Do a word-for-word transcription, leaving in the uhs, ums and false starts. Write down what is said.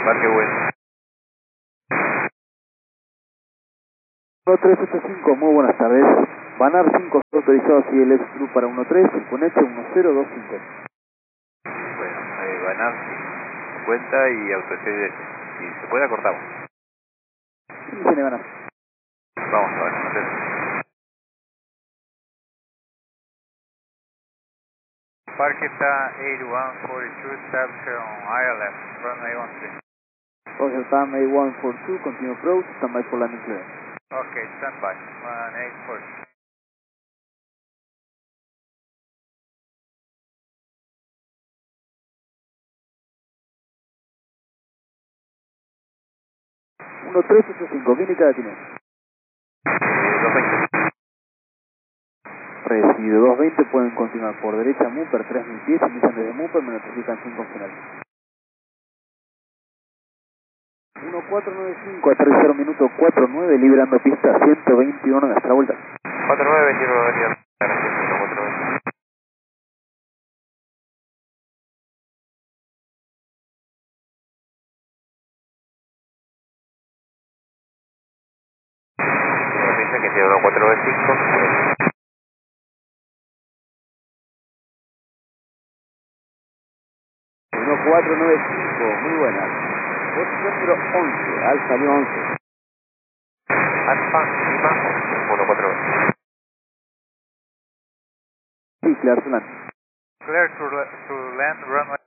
Marque bueno. uno tres ocho cinco, muy buenas tardes. Banar cinco autorizado C L X Blue para uno tres, con hecho uno cero dos cinco. Bueno, eh, Banar cincuenta y autocede. Si se puede, acortamos. Sí, tiene Banar. Vamos a ver. Parqueta eight one four two, Tabsher on I L M, runway one three. Roger, time A one four two, continue approach, standby for landing clearance. Okay, stand by. one eight four. uno tres ocho cinco, Clínica de Tine. Eh, dos veinte. Recibido dos veinte, pueden continuar por derecha, Mupper tres mil pies, inician desde Mupper, me notifican cinco final. uno cuatro nueve cinco, aterrizar minuto cuatro nueve, liberando pista ciento veintiuno en nuestra vuelta. cuatro nueve veintiuno, gracias. Gracias, cuatro nueve. Piensa que tiene uno cuatro nueve cinco. uno cuatro nueve cinco, muy buenas. Posición número once, Alfa Lima once. Alfa, Lima, uno cuatro nueve. Sí, clear to land. Clear to, to land runway.